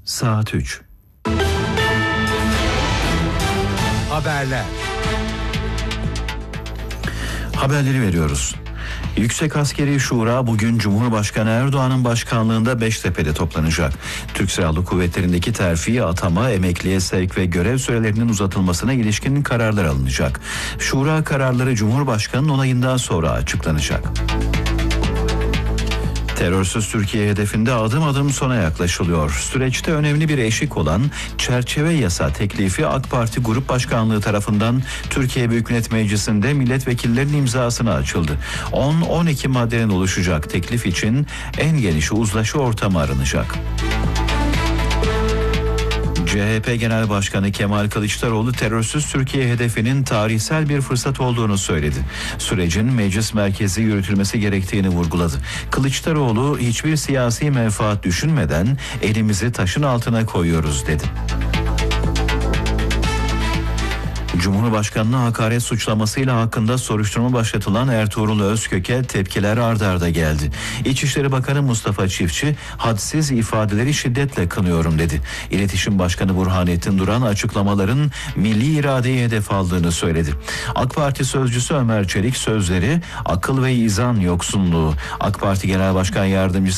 Saat 3. Haberler. Haberleri veriyoruz. Yüksek Askeri Şura bugün Cumhurbaşkanı Erdoğan'ın başkanlığında Beştepe'de toplanacak. Türk Silahlı Kuvvetleri'ndeki terfi, atama, emekliye sevk ve görev sürelerinin uzatılmasına ilişkin kararlar alınacak. Şura kararları Cumhurbaşkanı'nın onayından sonra açıklanacak. Terörsüz Türkiye hedefinde adım adım sona yaklaşılıyor. Süreçte önemli bir eşik olan çerçeve yasa teklifi AK Parti Grup Başkanlığı tarafından Türkiye Büyük Millet Meclisi'nde milletvekillerinin imzasına açıldı. 10-12 maddeden oluşacak teklif için en geniş uzlaşı ortamı aranacak. CHP Genel Başkanı Kemal Kılıçdaroğlu terörsüz Türkiye hedefinin tarihsel bir fırsat olduğunu söyledi. Sürecin meclis merkezi yürütülmesi gerektiğini vurguladı. Kılıçdaroğlu hiçbir siyasi menfaat düşünmeden elimizi taşın altına koyuyoruz dedi. Cumhurbaşkanlığı hakaret suçlamasıyla hakkında soruşturma başlatılan Ertuğrul Özkök'e tepkiler ard arda geldi. İçişleri Bakanı Mustafa Çiftçi, hadsiz ifadeleri şiddetle kınıyorum dedi. İletişim Başkanı Burhanettin Duran açıklamaların milli iradeyi hedef aldığını söyledi. AK Parti sözcüsü Ömer Çelik sözleri akıl ve izan yoksunluğu. AK Parti Genel Başkan Yardımcısı